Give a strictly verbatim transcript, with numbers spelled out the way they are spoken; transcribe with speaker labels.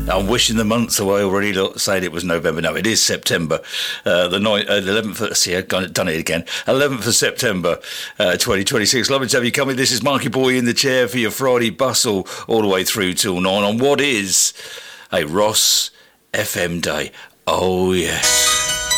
Speaker 1: I'm wishing the months away already, look, saying it was November. No, it is September. Uh, the ninth, uh, the eleventh, of, see, I've done it again. eleventh of September, uh, twenty twenty-six. Lovely to have you coming. This is Marky Boy in the chair for your Friday bustle all the way through till nine on what is a Ross F M day. Oh, yes.